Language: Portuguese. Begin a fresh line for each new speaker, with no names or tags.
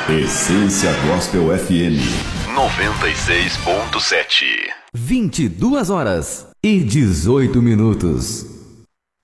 Essência Gospel FM 96.7.
22 horas e 18 minutos.